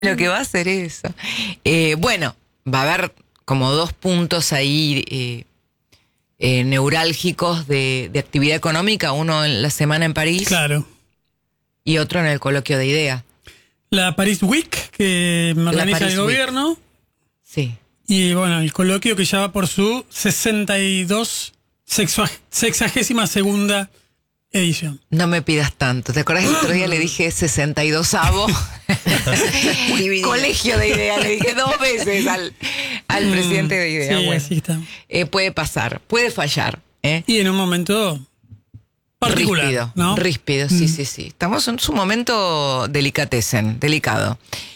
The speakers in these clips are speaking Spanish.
lo que va a hacer eso. Bueno, va a haber como 2 puntos ahí neurálgicos de actividad económica, uno en la semana en París. Claro. Y otro en el coloquio de IDEA. La Paris Week, que organiza el gobierno. Sí. Y bueno, el coloquio que ya va por su 62ª edición. No me pidas tanto. ¿Te acuerdas que el otro día le dije 62avo? Colegio de IDEA. Le dije 2 veces al presidente de IDEA. Sí, bueno, así está. puede pasar, puede fallar. Y en un momento particular, ríspido, ¿no? Ríspido, sí. Estamos en su momento delicado.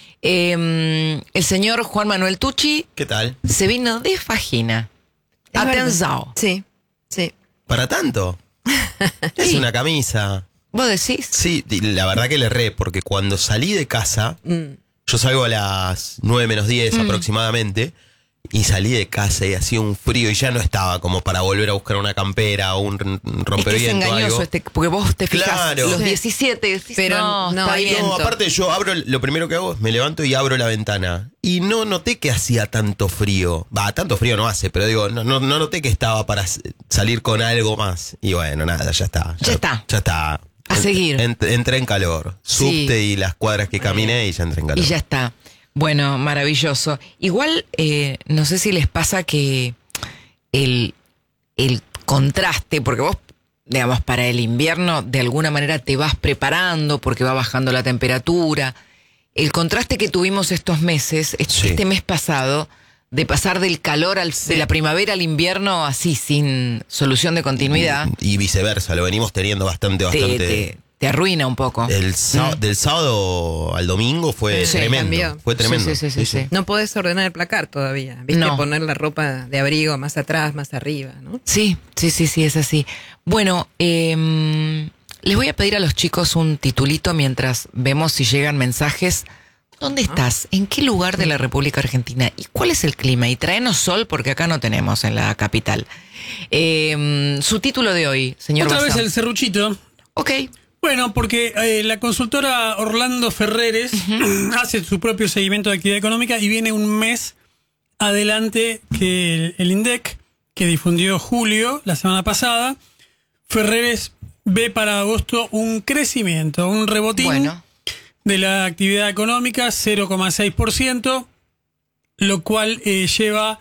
El señor Juan Manuel Tucci. ¿Qué tal? Se vino de Fagina. Atención. Sí. ¿Para tanto? Es una camisa. ¿Vos decís? Sí, la verdad que le erré, porque cuando salí de casa, yo salgo a las 9:10 aproximadamente, y salí de casa y hacía un frío y ya no estaba como para volver a buscar una campera o un rompeviento. Es engañoso algo. Porque vos te fijas Claro. los 17, decís, Pero no, está hay bien. No, aparte yo lo primero que hago es me levanto y abro la ventana. Y no noté que hacía tanto frío. Tanto frío no hace, pero digo, no noté que estaba para salir con algo más. Y bueno, nada, ya está. Ya está. A seguir. Entré en calor. Subte y las cuadras que caminé y ya entré en calor. Y ya está. Bueno, maravilloso. Igual, no sé si les pasa que el contraste, porque vos, digamos, para el invierno de alguna manera te vas preparando porque va bajando la temperatura. El contraste que tuvimos estos meses, este mes pasado, de pasar del calor de la primavera al invierno así, sin solución de continuidad. Y viceversa, lo venimos teniendo bastante. Te arruina un poco. Del sábado al domingo fue tremendo. Cambió. Fue tremendo. Sí. No podés ordenar el placar todavía. ¿Viste? No. Poner la ropa de abrigo más atrás, más arriba, ¿no? Sí, es así. Bueno, les voy a pedir a los chicos un titulito mientras vemos si llegan mensajes. ¿Dónde estás? ¿En qué lugar de la República Argentina? ¿Y cuál es el clima? Y tráenos sol porque acá no tenemos en la capital. Su título de hoy, señor Otra Bazán. vez el serruchito. Ok. Bueno, porque la consultora Orlando Ferreres hace su propio seguimiento de actividad económica y viene un mes adelante que el INDEC, que difundió julio, la semana pasada. Ferreres ve para agosto un crecimiento, un rebotín de la actividad económica, 0,6%, lo cual lleva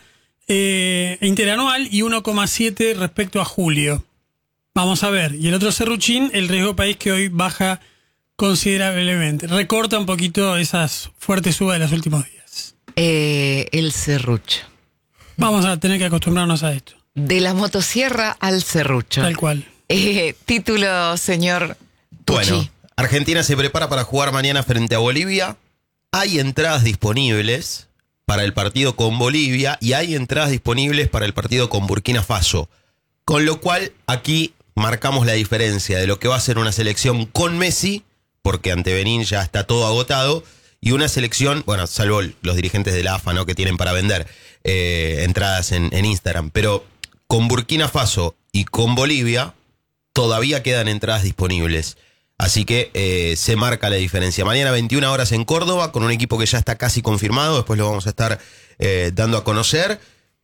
interanual y 1,7% respecto a julio. Vamos a ver. Y el otro serruchín, el riesgo país, que hoy baja considerablemente. Recorta un poquito esas fuertes subas de los últimos días. El serrucho. Vamos a tener que acostumbrarnos a esto. De la motosierra al serrucho. Tal cual. Título, señor Tucci. Bueno, Argentina se prepara para jugar mañana frente a Bolivia. Hay entradas disponibles para el partido con Bolivia y hay entradas disponibles para el partido con Burkina Faso. Con lo cual, aquí marcamos la diferencia de lo que va a ser una selección con Messi, porque ante Benín ya está todo agotado, y una selección, bueno, salvo los dirigentes de la AFA, ¿no?, que tienen para vender entradas en Instagram, pero con Burkina Faso y con Bolivia todavía quedan entradas disponibles. Así que se marca la diferencia. Mañana 21 horas en Córdoba, con un equipo que ya está casi confirmado, después lo vamos a estar dando a conocer.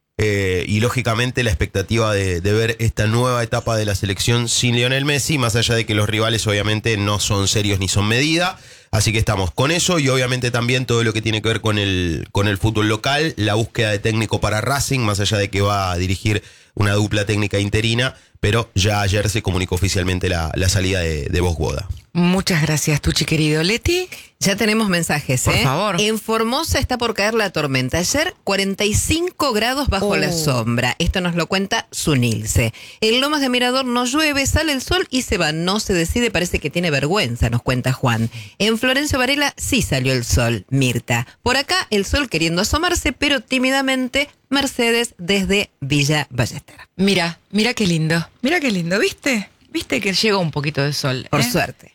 Y lógicamente la expectativa de ver esta nueva etapa de la selección sin Lionel Messi, más allá de que los rivales obviamente no son serios ni son medida. Así que estamos con eso y obviamente también todo lo que tiene que ver con el fútbol local, la búsqueda de técnico para Racing, más allá de que va a dirigir una dupla técnica interina, pero ya ayer se comunicó oficialmente la salida de Bosch-Boda. Muchas gracias, Tucci, querido. Leti. Ya tenemos mensajes, Por favor. En Formosa está por caer la tormenta. Ayer 45 grados bajo la sombra. Esto nos lo cuenta Sunilce. En Lomas de Mirador no llueve, sale el sol y se va. No se decide, parece que tiene vergüenza, nos cuenta Juan. En Florencio Varela sí salió el sol, Mirta. Por acá el sol queriendo asomarse, pero tímidamente, Mercedes desde Villa Ballester. Mira qué lindo. Mira qué lindo, ¿viste? ¿Viste que llegó un poquito de sol? Por suerte.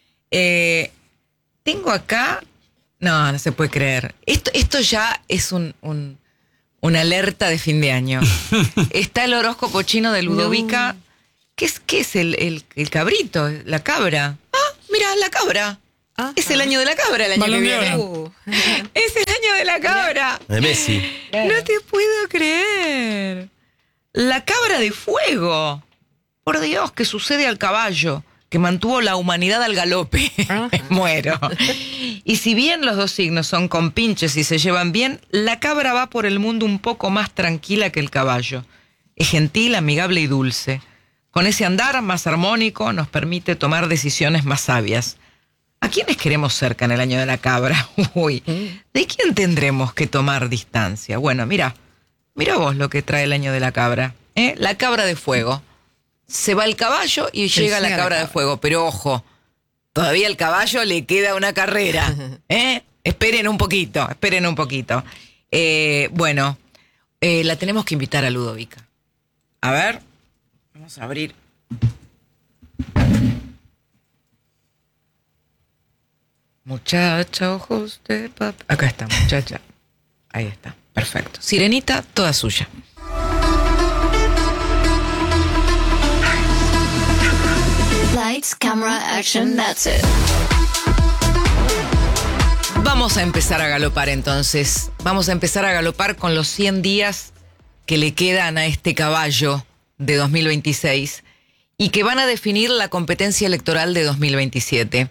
Tengo acá... No se puede creer. Esto ya es una alerta de fin de año. Está el horóscopo chino de Ludovica. No. ¿Qué es el cabrito? La cabra. Ah, mira, la cabra. Ajá. Es el año de la cabra el año Balón que de viene. oro. Es el año de la cabra. De Messi. No te puedo creer. La cabra de fuego. Por Dios, ¿qué sucede al caballo que mantuvo la humanidad al galope? Me muero. Y si bien los dos signos son compinches y se llevan bien, la cabra va por el mundo un poco más tranquila que el caballo. Es gentil, amigable y dulce. Con ese andar más armónico nos permite tomar decisiones más sabias. ¿A quiénes queremos cerca en el año de la cabra? Uy, ¿de quién tendremos que tomar distancia? Bueno, mira vos lo que trae el año de la cabra. La cabra de fuego. Se va el caballo y llega la cabra de fuego. Pero ojo, todavía al caballo le queda una carrera. Esperen un poquito. Bueno, la tenemos que invitar a Ludovica. A ver, vamos a abrir. Muchacha, ojos de papel. Acá está, muchacha. Ahí está, perfecto. Sirenita, toda suya. Lights, camera, action, that's it. Vamos a empezar a galopar entonces. Vamos a empezar a galopar con los 100 días que le quedan a este caballo de 2026 y que van a definir la competencia electoral de 2027.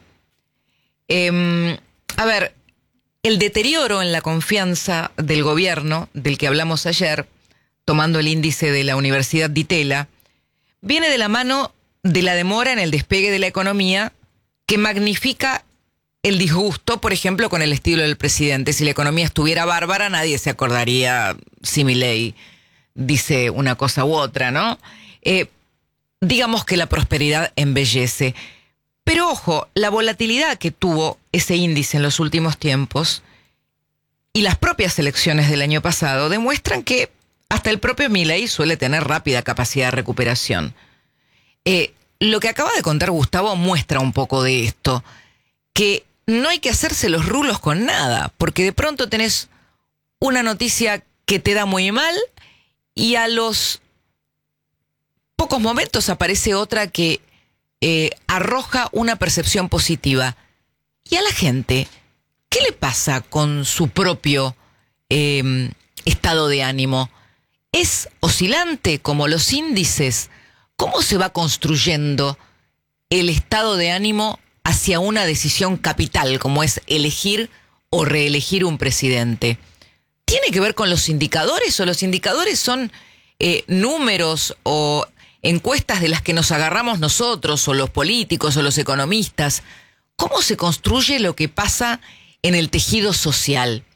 A ver, el deterioro en la confianza del gobierno, del que hablamos ayer, tomando el índice de la Universidad Di Tella, viene de la mano de la demora en el despegue de la economía, que magnifica el disgusto, por ejemplo, con el estilo del presidente. Si la economía estuviera bárbara, nadie se acordaría si Milei dice una cosa u otra, ¿no? Digamos que la prosperidad embellece. Pero ojo, la volatilidad que tuvo ese índice en los últimos tiempos y las propias elecciones del año pasado demuestran que hasta el propio Milei suele tener rápida capacidad de recuperación. Lo que acaba de contar Gustavo muestra un poco de esto, que no hay que hacerse los rulos con nada, porque de pronto tenés una noticia que te da muy mal y a los pocos momentos aparece otra que arroja una percepción positiva. Y a la gente, ¿qué le pasa con su propio estado de ánimo? ¿Es oscilante como los índices? ¿Cómo se va construyendo el estado de ánimo hacia una decisión capital, como es elegir o reelegir un presidente? ¿Tiene que ver con los indicadores o los indicadores son números o encuestas de las que nos agarramos nosotros o los políticos o los economistas? ¿Cómo se construye lo que pasa en el tejido social?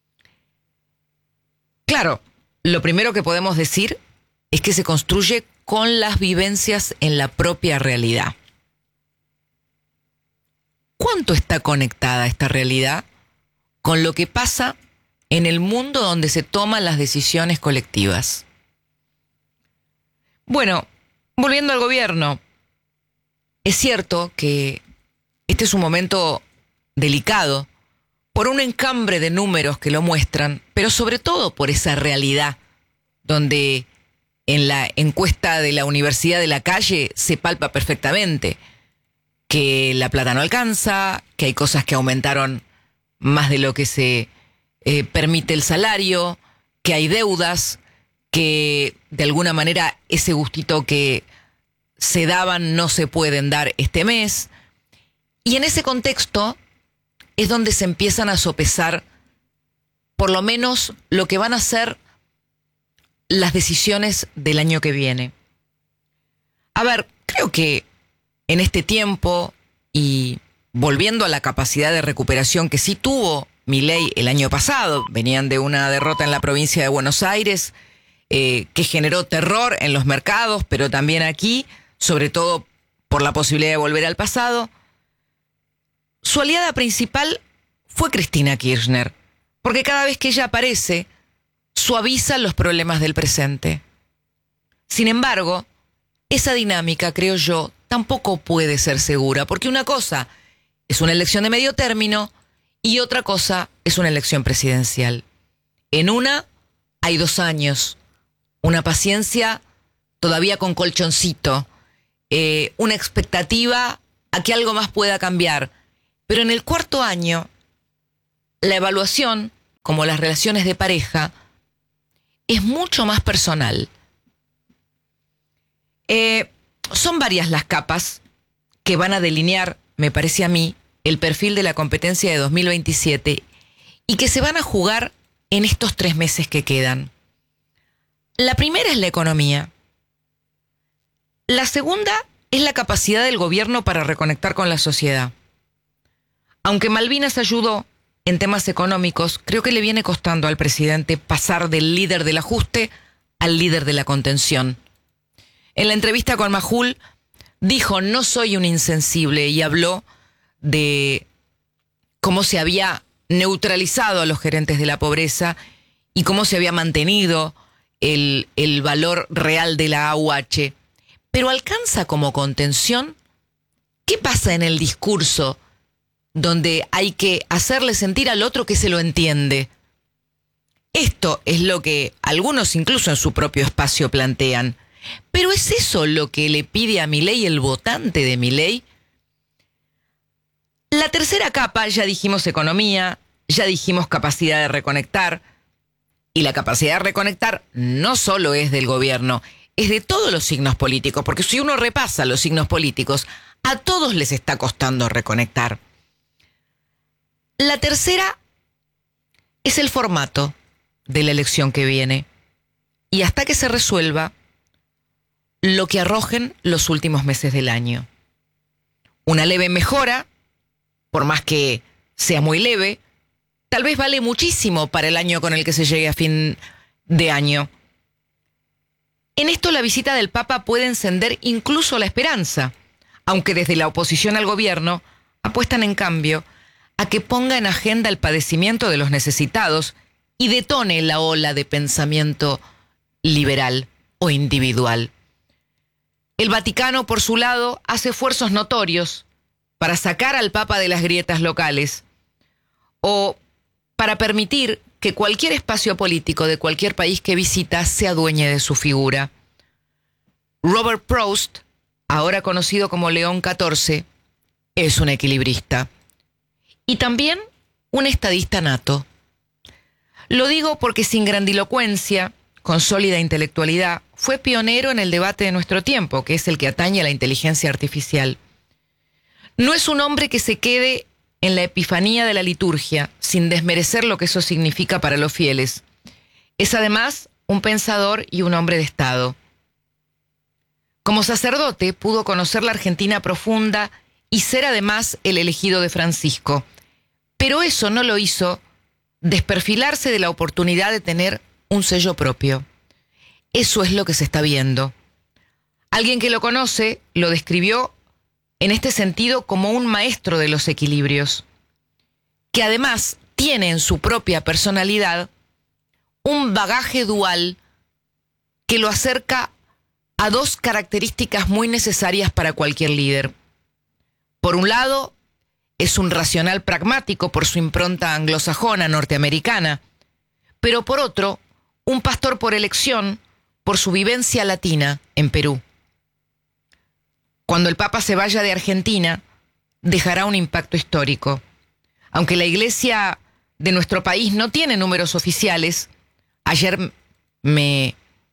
Claro, lo primero que podemos decir es que se construye con las vivencias en la propia realidad. ¿Cuánto está conectada esta realidad con lo que pasa en el mundo donde se toman las decisiones colectivas? Bueno, volviendo al gobierno, es cierto que este es un momento delicado por un encambre de números que lo muestran, pero sobre todo por esa realidad donde en la encuesta de la Universidad de la Calle se palpa perfectamente que la plata no alcanza, que hay cosas que aumentaron más de lo que se permite el salario, que hay deudas, que de alguna manera ese gustito que se daban no se pueden dar este mes. Y en ese contexto es donde se empiezan a sopesar por lo menos lo que van a ser las decisiones del año que viene. A ver, creo que en este tiempo y volviendo a la capacidad de recuperación que sí tuvo Milei el año pasado, venían de una derrota en la provincia de Buenos Aires que generó terror en los mercados, pero también aquí, sobre todo por la posibilidad de volver al pasado. Su aliada principal fue Cristina Kirchner, porque cada vez que ella aparece, suaviza los problemas del presente. Sin embargo, esa dinámica, creo yo, tampoco puede ser segura, porque una cosa es una elección de medio término y otra cosa es una elección presidencial. En una hay 2 años, una paciencia todavía con colchoncito, una expectativa a que algo más pueda cambiar. Pero en el cuarto año, la evaluación, como las relaciones de pareja, es mucho más personal. Son varias las capas que van a delinear, me parece a mí, el perfil de la competencia de 2027 y que se van a jugar en estos 3 meses que quedan. La primera es la economía. La segunda es la capacidad del gobierno para reconectar con la sociedad. Aunque Malvinas ayudó en temas económicos, creo que le viene costando al presidente pasar del líder del ajuste al líder de la contención. En la entrevista con Majul dijo: no soy un insensible, y habló de cómo se había neutralizado a los gerentes de la pobreza y cómo se había mantenido el valor real de la AUH. Pero alcanza como contención. ¿Qué pasa en el discurso donde hay que hacerle sentir al otro que se lo entiende? Esto es lo que algunos incluso en su propio espacio plantean. ¿Pero es eso lo que le pide a Milei el votante de Milei? La tercera capa, ya dijimos economía, ya dijimos capacidad de reconectar. Y la capacidad de reconectar no solo es del gobierno, es de todos los signos políticos, porque si uno repasa los signos políticos, a todos les está costando reconectar. La tercera es el formato de la elección que viene. Y hasta que se resuelva, lo que arrojen los últimos meses del año. Una leve mejora, por más que sea muy leve, tal vez vale muchísimo para el año con el que se llegue a fin de año. En esto la visita del Papa puede encender incluso la esperanza, aunque desde la oposición al gobierno apuestan en cambio a que ponga en agenda el padecimiento de los necesitados y detone la ola de pensamiento liberal o individual. El Vaticano, por su lado, hace esfuerzos notorios para sacar al Papa de las grietas locales o para permitir que cualquier espacio político de cualquier país que visita se adueñe de su figura. Robert Proust, ahora conocido como León XIV, es un equilibrista y también un estadista nato. Lo digo porque sin grandilocuencia, con sólida intelectualidad, fue pionero en el debate de nuestro tiempo, que es el que atañe a la inteligencia artificial. No es un hombre que se quede en la epifanía de la liturgia, sin desmerecer lo que eso significa para los fieles. Es además un pensador y un hombre de Estado. Como sacerdote pudo conocer la Argentina profunda y ser además el elegido de Francisco. Pero eso no lo hizo desperfilarse de la oportunidad de tener un sello propio. Eso es lo que se está viendo. Alguien que lo conoce lo describió en este sentido como un maestro de los equilibrios, que además tiene en su propia personalidad un bagaje dual que lo acerca a 2 características muy necesarias para cualquier líder. Por un lado, es un racional pragmático por su impronta anglosajona norteamericana, pero por otro, un pastor por elección por su vivencia latina en Perú. Cuando el Papa se vaya de Argentina, dejará un impacto histórico. Aunque la iglesia de nuestro país no tiene números oficiales, ayer me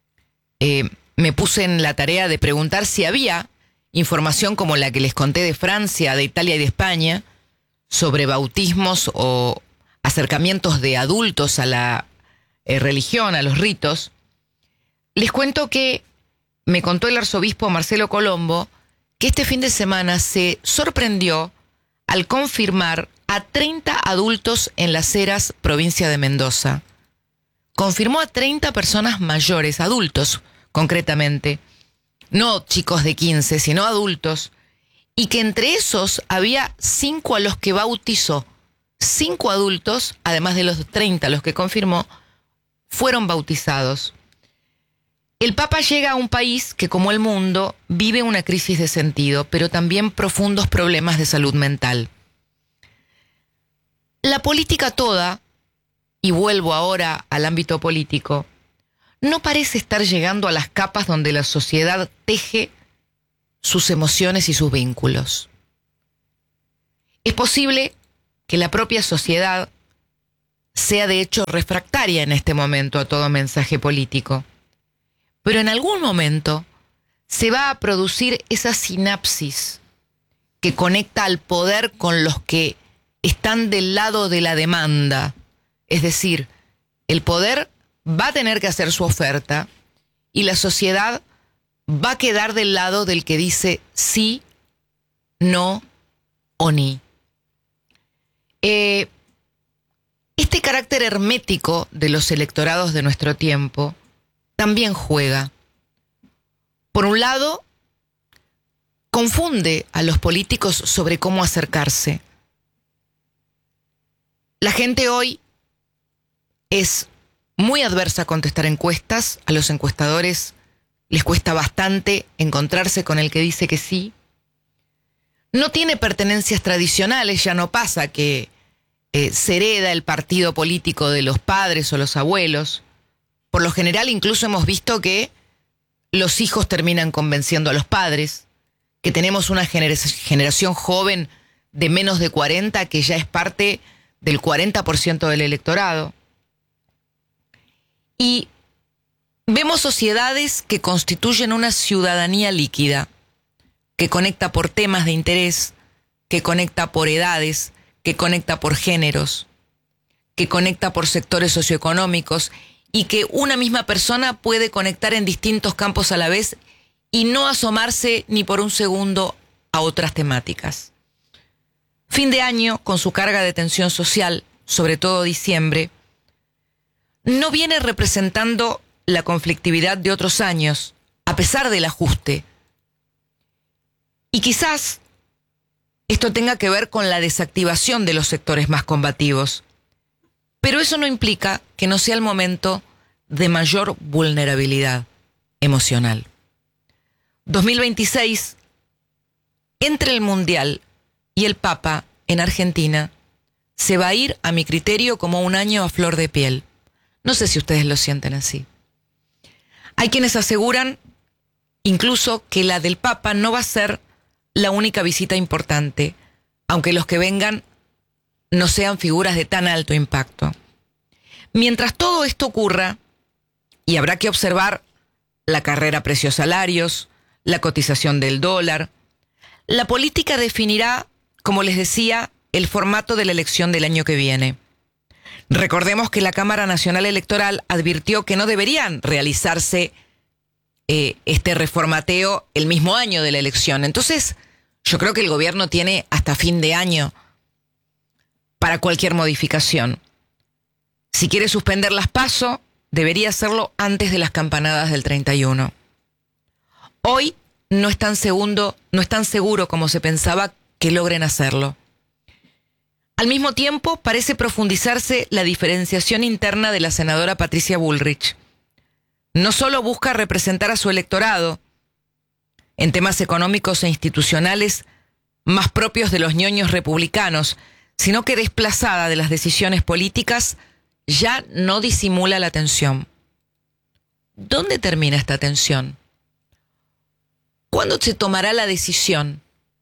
puse en la tarea de preguntar si había información como la que les conté de Francia, de Italia y de España, sobre bautismos o acercamientos de adultos a la religión, a los ritos. Les cuento que me contó el arzobispo Marcelo Colombo que este fin de semana se sorprendió al confirmar a 30 adultos en Las Heras, provincia de Mendoza. Confirmó a 30 personas mayores, adultos concretamente, no chicos de 15, sino adultos, y que entre esos había 5 a los que bautizó. 5 adultos, además de los 30 a los que confirmó, fueron bautizados. El Papa llega a un país que, como el mundo, vive una crisis de sentido, pero también profundos problemas de salud mental. La política toda, y vuelvo ahora al ámbito político, no parece estar llegando a las capas donde la sociedad teje sus emociones y sus vínculos. Es posible que la propia sociedad sea de hecho refractaria en este momento a todo mensaje político. Pero en algún momento se va a producir esa sinapsis que conecta al poder con los que están del lado de la demanda. Es decir, el poder va a tener que hacer su oferta y la sociedad va a quedar del lado del que dice sí, no o ni. Este carácter hermético de los electorados de nuestro tiempo también juega. Por un lado, confunde a los políticos sobre cómo acercarse. La gente hoy es muy adversa a contestar encuestas. A los encuestadores les cuesta bastante encontrarse con el que dice que sí. No tiene pertenencias tradicionales, ya no pasa que se hereda el partido político de los padres o los abuelos. Por lo general, incluso hemos visto que los hijos terminan convenciendo a los padres, que tenemos una generación joven de menos de 40 que ya es parte del 40% del electorado. Y vemos sociedades que constituyen una ciudadanía líquida, que conecta por temas de interés, que conecta por edades, que conecta por géneros, que conecta por sectores socioeconómicos y que una misma persona puede conectar en distintos campos a la vez y no asomarse ni por un segundo a otras temáticas. Fin de año, con su carga de tensión social, sobre todo diciembre, no viene representando la conflictividad de otros años, a pesar del ajuste. Y quizás esto tenga que ver con la desactivación de los sectores más combativos. Pero eso no implica que no sea el momento de mayor vulnerabilidad emocional. 2026, entre el Mundial y el Papa en Argentina, se va a ir, a mi criterio, como un año a flor de piel. No sé si ustedes lo sienten así. Hay quienes aseguran incluso que la del Papa no va a ser la única visita importante, aunque los que vengan no sean figuras de tan alto impacto. Mientras todo esto ocurra, y habrá que observar la carrera precios-salarios, la cotización del dólar, la política definirá, como les decía, el formato de la elección del año que viene. Recordemos que la Cámara Nacional Electoral advirtió que no deberían realizarse este reformateo el mismo año de la elección. Entonces, yo creo que el gobierno tiene hasta fin de año para cualquier modificación. Si quiere suspender las PASO, debería hacerlo antes de las campanadas del 31. Hoy no es tan seguro como se pensaba que logren hacerlo. Al mismo tiempo, parece profundizarse la diferenciación interna de la senadora Patricia Bullrich. No solo busca representar a su electorado en temas económicos e institucionales más propios de los ñoños republicanos, sino que desplazada de las decisiones políticas, ya no disimula la tensión. ¿Dónde termina esta tensión? ¿Cuándo se tomará la decisión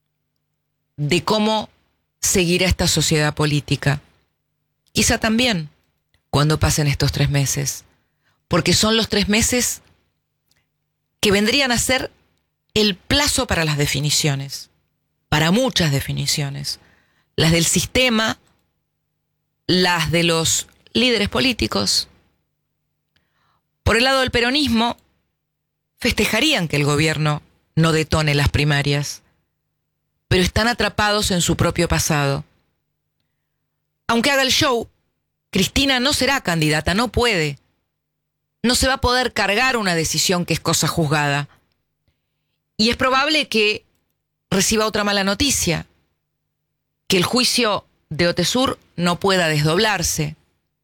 de cómo seguirá esta sociedad política? Quizá también cuando pasen estos 3 meses, porque son los 3 meses que vendrían a ser el plazo para las definiciones, para muchas definiciones, las del sistema, las de los líderes políticos. Por el lado del peronismo, festejarían que el gobierno no detone las primarias, pero están atrapados en su propio pasado. Aunque haga el show, Cristina no será candidata, no puede. No se va a poder cargar una decisión que es cosa juzgada. Y es probable que reciba otra mala noticia, que el juicio de Otesur no pueda desdoblarse.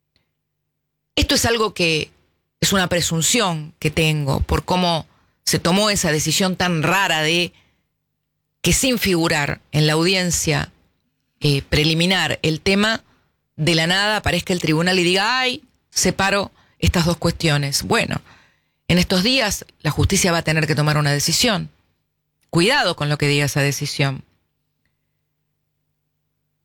Esto es algo que es una presunción que tengo por cómo se tomó esa decisión tan rara de que sin figurar en la audiencia preliminar el tema, de la nada aparezca el tribunal y diga, ay, separo estas dos cuestiones. Bueno, en estos días la justicia va a tener que tomar una decisión. Cuidado con lo que diga esa decisión.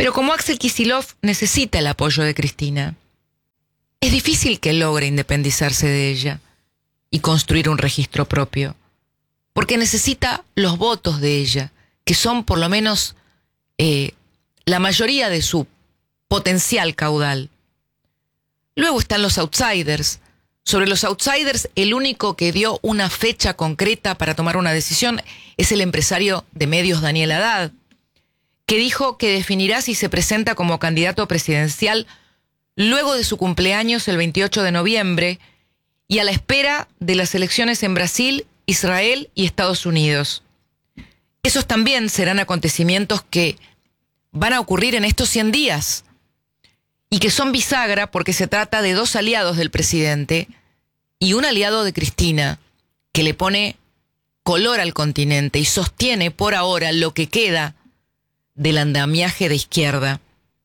Pero como Axel Kicillof necesita el apoyo de Cristina, es difícil que logre independizarse de ella y construir un registro propio, porque necesita los votos de ella, que son por lo menos la mayoría de su potencial caudal. Luego están los outsiders. Sobre los outsiders, el único que dio una fecha concreta para tomar una decisión es el empresario de medios Daniel Haddad, que dijo que definirá si se presenta como candidato presidencial luego de su cumpleaños el 28 de noviembre y a la espera de las elecciones en Brasil, Israel y Estados Unidos. Esos también serán acontecimientos que van a ocurrir en estos 100 días y que son bisagra porque se trata de dos aliados del presidente y un aliado de Cristina que le pone color al continente y sostiene por ahora lo que queda del andamiaje de izquierda.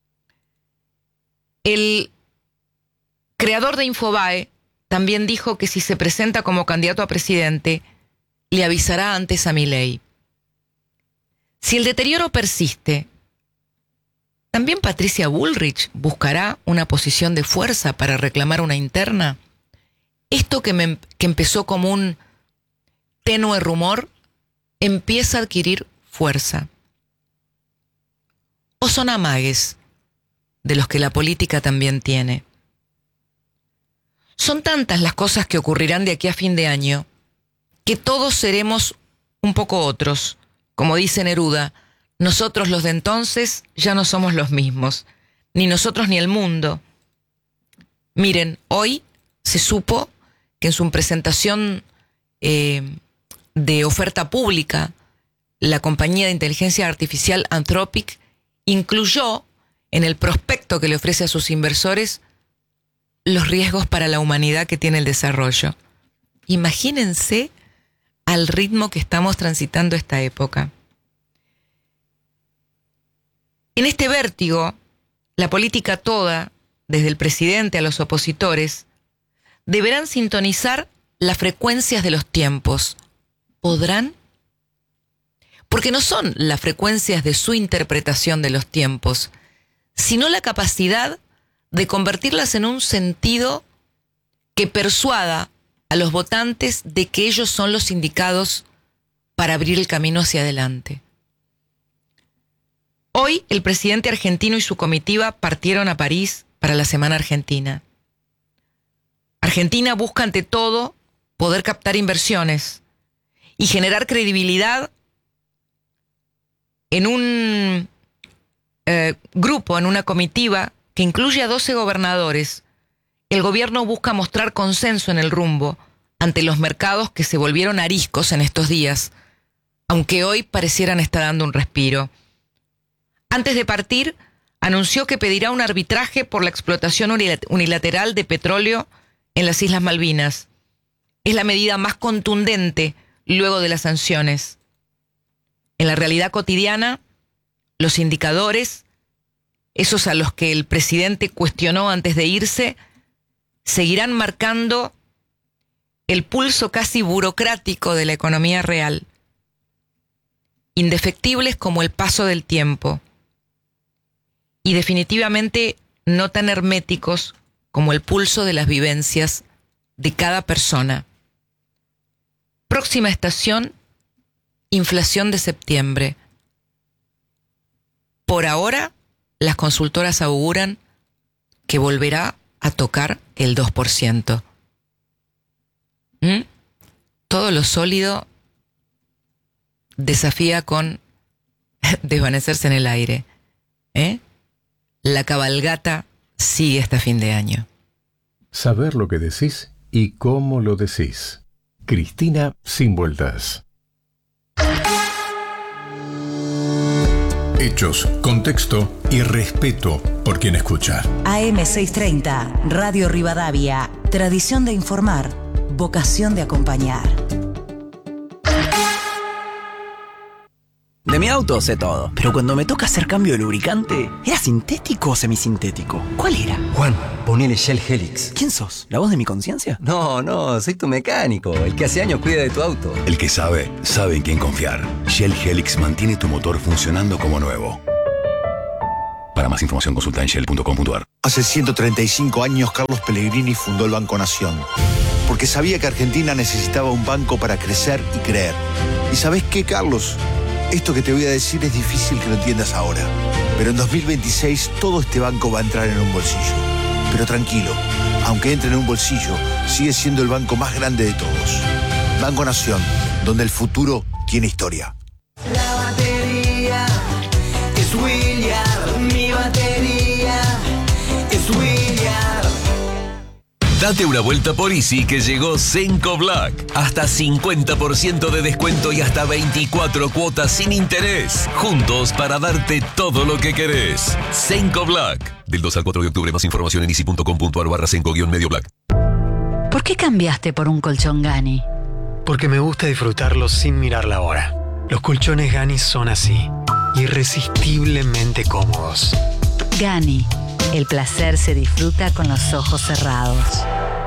El creador de Infobae también dijo que si se presenta como candidato a presidente, le avisará antes a Milei. Si el deterioro persiste, ¿también Patricia Bullrich buscará una posición de fuerza para reclamar una interna? Esto que empezó como un tenue rumor empieza a adquirir fuerza. ¿O son amagues de los que la política también tiene? Son tantas las cosas que ocurrirán de aquí a fin de año que todos seremos un poco otros. Como dice Neruda, nosotros los de entonces ya no somos los mismos, ni nosotros ni el mundo. Miren, hoy se supo que en su presentación de oferta pública, la compañía de inteligencia artificial Anthropic incluyó en el prospecto que le ofrece a sus inversores los riesgos para la humanidad que tiene el desarrollo. Imagínense al ritmo que estamos transitando esta época. En este vértigo, la política toda, desde el presidente a los opositores, deberán sintonizar las frecuencias de los tiempos. ¿Podrán? Porque no son las frecuencias de su interpretación de los tiempos, sino la capacidad de convertirlas en un sentido que persuada a los votantes de que ellos son los indicados para abrir el camino hacia adelante. Hoy el presidente argentino y su comitiva partieron a París para la Semana Argentina. Argentina busca ante todo poder captar inversiones y generar credibilidad en un grupo, en una comitiva que incluye a 12 gobernadores. El gobierno busca mostrar consenso en el rumbo ante los mercados que se volvieron ariscos en estos días, aunque hoy parecieran estar dando un respiro. Antes de partir, anunció que pedirá un arbitraje por la explotación unilateral de petróleo en las Islas Malvinas. Es la medida más contundente luego de las sanciones. En la realidad cotidiana, los indicadores, esos a los que el presidente cuestionó antes de irse, seguirán marcando el pulso casi burocrático de la economía real, indefectibles como el paso del tiempo, y definitivamente no tan herméticos como el pulso de las vivencias de cada persona. Próxima estación, inflación de septiembre. Por ahora, las consultoras auguran que volverá a tocar el 2%. Todo lo sólido desafía con desvanecerse en el aire. La cabalgata sigue hasta fin de año. Saber lo que decís y cómo lo decís. Cristina Sin Vueltas. Hechos, contexto y respeto por quien escucha. AM630, Radio Rivadavia. Tradición de informar, vocación de acompañar. De mi auto sé todo, pero cuando me toca hacer cambio de lubricante, ¿era sintético o semisintético? ¿Cuál era? Juan, ponele Shell Helix. ¿Quién sos? ¿La voz de mi conciencia? No, soy tu mecánico, el que hace años cuida de tu auto. El que sabe en quién confiar. Shell Helix mantiene tu motor funcionando como nuevo. Para más información consulta en shell.com.ar. Hace 135 años Carlos Pellegrini fundó el Banco Nación, porque sabía que Argentina necesitaba un banco para crecer y creer. ¿Y sabés qué, Carlos? Esto que te voy a decir es difícil que lo entiendas ahora, pero en 2026 todo este banco va a entrar en un bolsillo. Pero tranquilo, aunque entre en un bolsillo, sigue siendo el banco más grande de todos. Banco Nación, donde el futuro tiene historia. La batería es Williard, mi batería es Williard. Date una vuelta por Easy que llegó Senco Black. Hasta 50% de descuento y hasta 24 cuotas sin interés. Juntos para darte todo lo que querés. Senco Black. Del 2 al 4 de octubre. Más información en easy.com.ar/Senco-medio Black. ¿Por qué cambiaste por un colchón Gani? Porque me gusta disfrutarlo sin mirar la hora. Los colchones Gani son así, irresistiblemente cómodos. Gani, el placer se disfruta con los ojos cerrados.